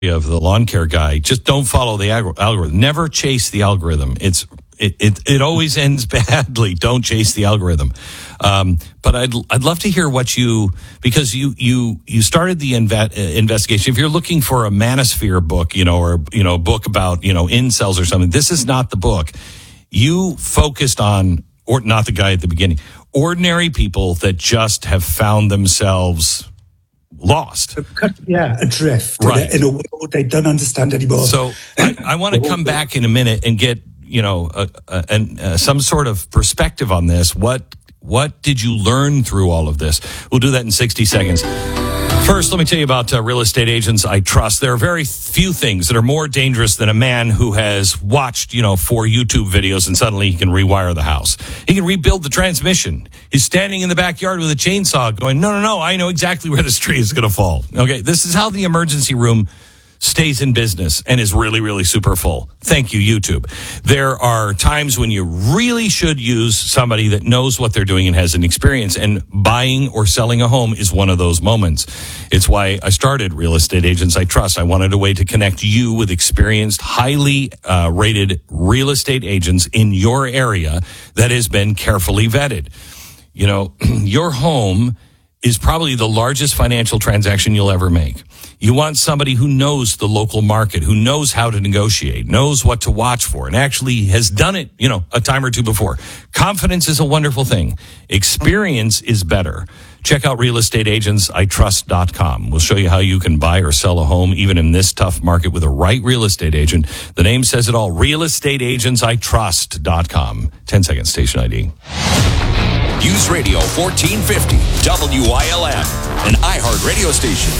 of the lawn care guy. Just don't follow the algorithm. Never chase the algorithm. It always ends badly. Don't chase the algorithm. But I'd love to hear what because you started the investigation. If you're looking for a manosphere book, or a book about incels or something, this is not the book. You focused on, or not the guy at the beginning, ordinary people that just have found themselves lost. Adrift. Right. In a world they don't understand anymore. So I want to come back in a minute and get, some sort of perspective on this. What did you learn through all of this? We'll do that in 60 seconds. First, let me tell you about Real Estate Agents I Trust. There are very few things that are more dangerous than a man who has watched, 4 YouTube videos and suddenly he can rewire the house. He can rebuild the transmission. He's standing in the backyard with a chainsaw going, no, I know exactly where this tree is going to fall. Okay, this is how the emergency room stays in business and is really, really super full. Thank you, YouTube. There are times when you really should use somebody that knows what they're doing and has an experience, and buying or selling a home is one of those moments. It's why I started Real Estate Agents I Trust. I wanted a way to connect you with experienced, highly rated real estate agents in your area that has been carefully vetted. Your home is probably the largest financial transaction you'll ever make. You want somebody who knows the local market, who knows how to negotiate, knows what to watch for, and actually has done it, a time or two before. Confidence is a wonderful thing. Experience is better. Check out realestateagentsitrust.com. We'll show you how you can buy or sell a home even in this tough market with a right real estate agent. The name says it all. realestateagentsitrust.com. 10 seconds, station ID. News Radio 1450, WILM, an iHeart radio station.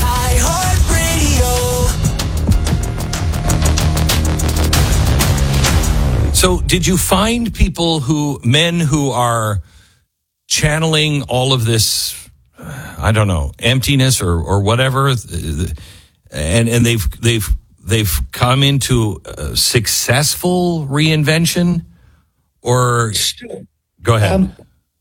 So did you find men who are channeling all of this, emptiness or whatever, and they've come into a successful reinvention? Or go ahead.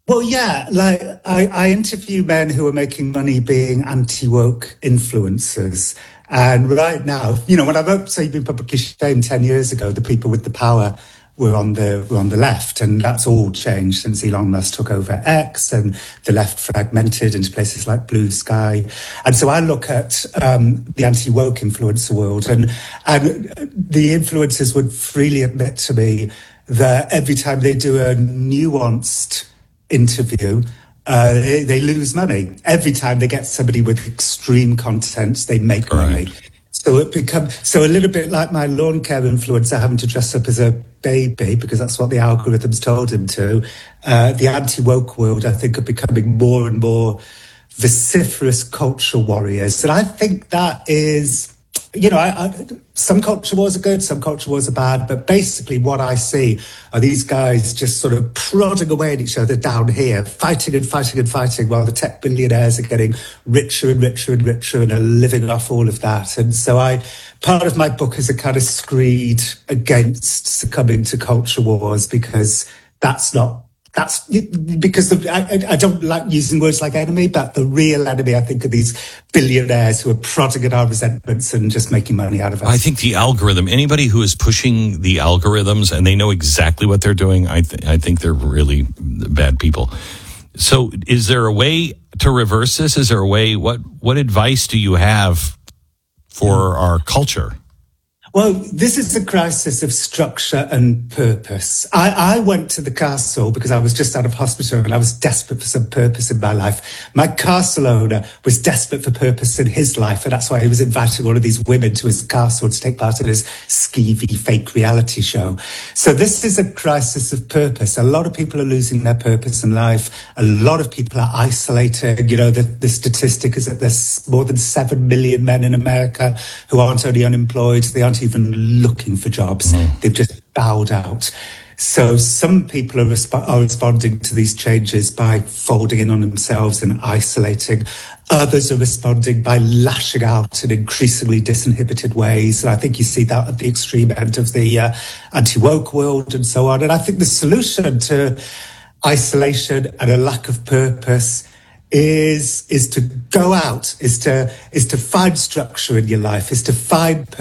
I interview men who are making money being anti-woke influencers. And right now, when I wrote So You've Been Publicly Shamed 10 years ago, the people with the power were on the left. And that's all changed since Elon Musk took over X and the left fragmented into places like Blue Sky. And so I look at the anti-woke influencer world, and the influencers would freely admit to me that every time they do a nuanced interview, they lose money. Every time they get somebody with extreme content, they make money. So it becomes a little bit like my lawn care influencer having to dress up as a baby because that's what the algorithms told him to. The anti-woke world, I think, are becoming more and more vociferous culture warriors. And I think that is, some culture wars are good, some culture wars are bad, but basically what I see are these guys just sort of prodding away at each other down here, fighting and fighting and fighting, while the tech billionaires are getting richer and richer and richer and are living off all of that. And so part of my book is a kind of screed against succumbing to culture wars, because I don't like using words like enemy, but the real enemy, I think, are these billionaires who are prodding at our resentments and just making money out of us. I think the algorithm, anybody who is pushing the algorithms and they know exactly what they're doing, I think they're really bad people. So is there a way to reverse this? Is there a way, what advice do you have for our culture? Well, this is a crisis of structure and purpose. I went to the castle because I was just out of hospital and I was desperate for some purpose in my life. My castle owner was desperate for purpose in his life, and that's why he was inviting all of these women to his castle to take part in his skeevy fake reality show. So this is a crisis of purpose. A lot of people are losing their purpose in life. A lot of people are isolated. The statistic is that there's more than 7 million men in America who aren't only unemployed, they aren't even looking for jobs. They've just bowed out. So some people are responding to these changes by folding in on themselves and isolating. Others are responding by lashing out in increasingly disinhibited ways. And I think you see that at the extreme end of the anti-woke world and so on. And I think the solution to isolation and a lack of purpose is to go out, is to find structure in your life, is to find